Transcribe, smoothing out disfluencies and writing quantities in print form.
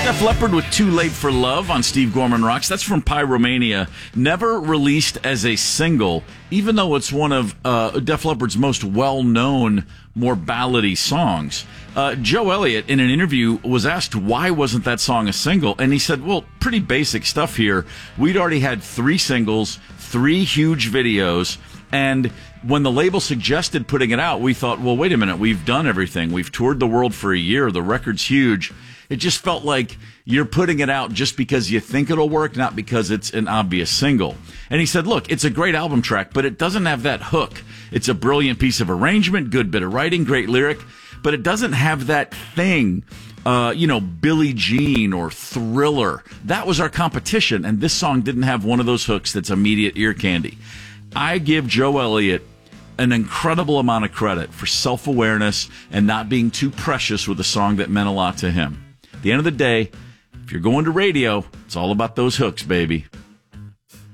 Def Leppard with Too Late for Love on Steve Gorman Rocks. That's from Pyromania. Never released as a single, even though it's one of Def Leppard's most well-known, more ballady songs. Joe Elliott, in an interview, was asked why wasn't that song a single, and he said, well, pretty basic stuff here. We'd already had 3 singles, 3 huge videos, and when the label suggested putting it out, we thought, well, wait a minute, we've done everything. We've toured the world for a year. The record's huge. It just felt like you're putting it out just because you think it'll work, not because it's an obvious single. And he said, look, it's a great album track, but it doesn't have that hook. It's a brilliant piece of arrangement, good bit of writing, great lyric, but it doesn't have that thing, Billie Jean or Thriller. That was our competition, and this song didn't have one of those hooks that's immediate ear candy. I give Joe Elliott an incredible amount of credit for self-awareness and not being too precious with a song that meant a lot to him. At the end of the day, if you're going to radio, it's all about those hooks, baby.